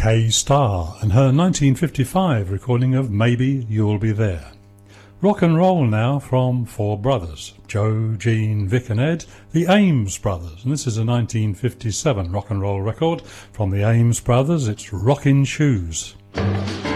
Kay Starr and her 1955 recording of Maybe You'll Be There. Rock and roll now from four brothers, Joe, Gene, Vic and Ed, the Ames Brothers. And this is a 1957 rock and roll record from the Ames Brothers. It's Rockin' Shoes.